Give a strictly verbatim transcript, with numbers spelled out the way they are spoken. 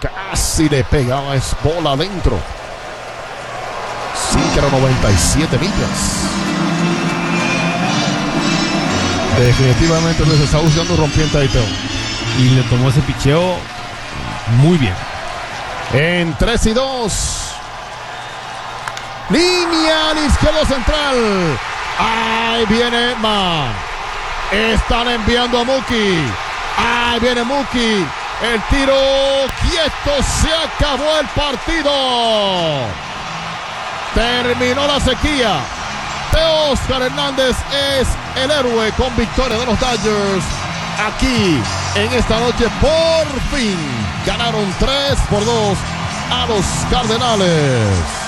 Casi le pegaba, es bola adentro. cinco noventa y siete millas. Definitivamente les está buscando rompiente ahí, Teo. Y le tomó ese picheo muy bien. En tres y dos. Línea al izquierdo central. Ahí viene Emma. Están enviando a Mookie. Ahí viene Mookie. El tiro quieto. Se acabó el partido. Terminó la sequía. Teóscar Hernández es el héroe con victoria de los Dodgers. Aquí en esta noche por fin ganaron tres por dos a los Cardenales.